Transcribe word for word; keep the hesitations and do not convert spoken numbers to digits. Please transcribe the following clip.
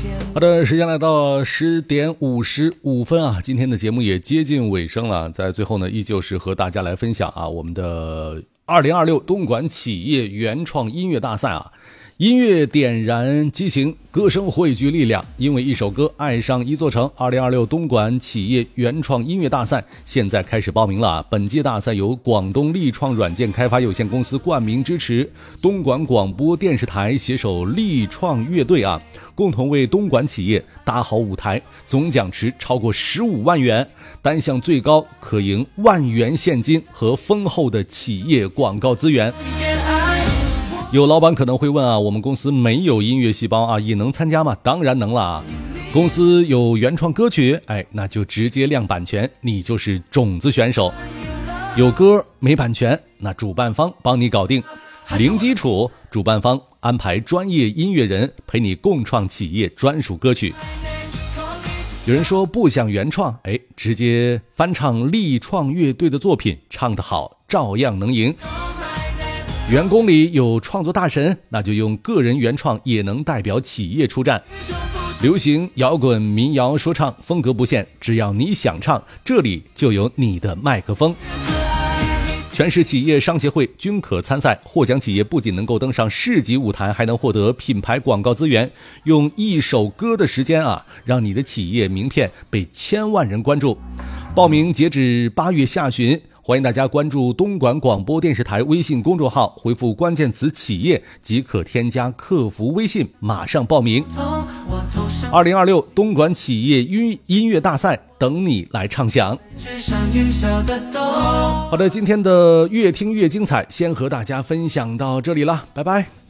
好的，时间来到十点五十五分啊，今天的节目也接近尾声了。在最后呢，依旧是和大家来分享啊，我们的二零二六东莞企业原创音乐大赛啊。音乐点燃激情，歌声汇聚力量，因为一首歌爱上一座城。二零二六东莞企业原创音乐大赛现在开始报名了。本届大赛由广东力创软件开发有限公司冠名支持，东莞广播电视台携手力创乐队啊，共同为东莞企业搭好舞台，总奖池超过十五万元，单项最高可赢万元现金和丰厚的企业广告资源。有老板可能会问啊，我们公司没有音乐细胞啊，也能参加吗？当然能了啊！公司有原创歌曲，哎，那就直接亮版权，你就是种子选手。有歌没版权，那主办方帮你搞定。零基础，主办方安排专业音乐人陪你共创企业专属歌曲。有人说不想原创，哎，直接翻唱力创乐队的作品，唱得好照样能赢。员工里有创作大神，那就用个人原创也能代表企业出战。流行、摇滚、民谣、说唱风格不限，只要你想唱，这里就有你的麦克风。全市企业商协会均可参赛，获奖企业不仅能够登上市级舞台，还能获得品牌广告资源。用一首歌的时间啊，让你的企业名片被千万人关注。报名截止八月下旬，欢迎大家关注东莞广播电视台微信公众号，回复关键词企业即可添加客服微信，马上报名。二零二六东莞企业音乐大赛等你来唱响。好的，今天的越听越精彩，先和大家分享到这里了，拜拜。